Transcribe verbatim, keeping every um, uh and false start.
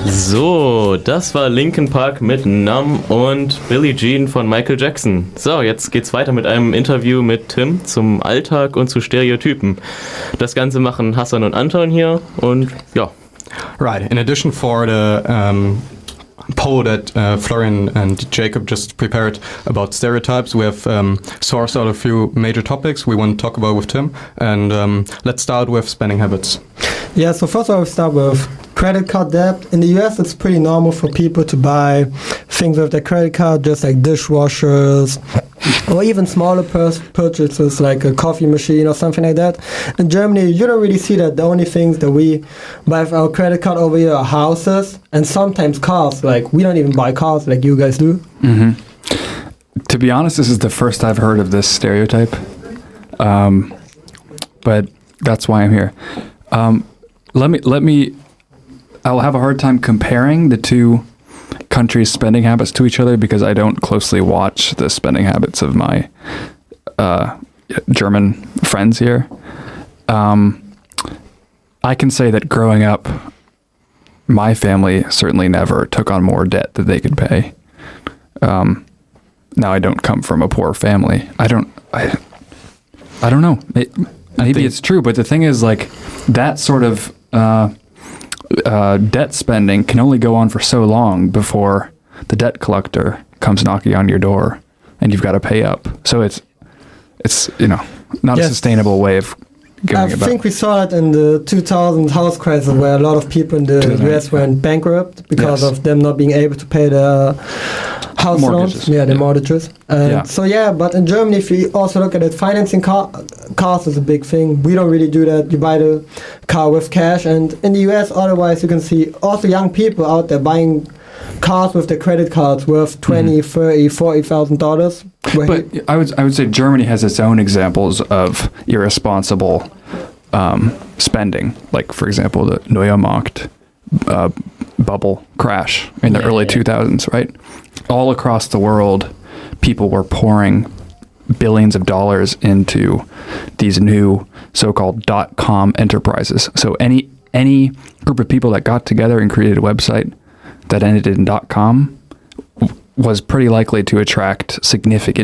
So, das war Linkin Park mit Numb und Billie Jean von Michael Jackson. So, jetzt geht's weiter mit einem Interview mit Tim zum Alltag und zu Stereotypen. Das Ganze machen Hassan und Anton hier und ja. Right. In addition for the um, poll that uh, Florian and Jacob just prepared about stereotypes, we have um, sourced out a few major topics we want to talk about with Tim. And um, let's start with spending habits. Yeah, so first of all, we start with credit card debt. In the U S, it's pretty normal for people to buy things with their credit card, just like dishwashers, or even smaller pur- purchases like a coffee machine or something like that. In Germany, you don't really see that. The only things that we buy with our credit card over here are houses and sometimes cars. Like, we don't even buy cars like you guys do. Mm-hmm. To be honest, this is the first I've heard of this stereotype. Um, but that's why I'm here. Um, let me, let me, I'll have a hard time comparing the two countries' spending habits to each other because I don't closely watch the spending habits of my uh, German friends here. Um, I can say that growing up, my family certainly never took on more debt that they could pay. Um, now I don't come from a poor family. I don't, I, I don't know. It, maybe it's true, but the thing is, like, that sort of uh, uh, debt spending can only go on for so long before the debt collector comes knocking on your door and you've got to pay up. So it's, it's you know, not yes. a sustainable way of going I about. think we saw it in the two thousand house crisis where a lot of people in the U S went bankrupt because yes. of them not being able to pay their house mortgages. loans. Yeah, the yeah. mortgages. And yeah. So yeah, but in Germany, if you also look at it, financing car- cars is a big thing. We don't really do that. You buy the car with cash. And in the U S, otherwise, you can see also young people out there buying cars with their credit cards worth twenty, mm-hmm. thirty, forty thousand dollars. But he, I would I would say Germany has its own examples of irresponsible um, spending, like for example the Neumarkt uh, bubble crash in the yeah, early yeah. two thousands, right? All across the world, people were pouring billions of dollars into these new so-called dot-com enterprises. So any any group of people that got together and created a website that ended in .com was pretty likely to attract significant